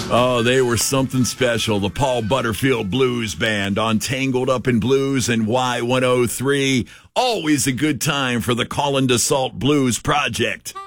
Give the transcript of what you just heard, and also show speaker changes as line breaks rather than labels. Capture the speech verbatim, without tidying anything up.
Oh, they were something special. The Paul Butterfield Blues Band on Tangled Up in Blues and Y one oh three. Always a good time for the Colin DeSalt Blues Project.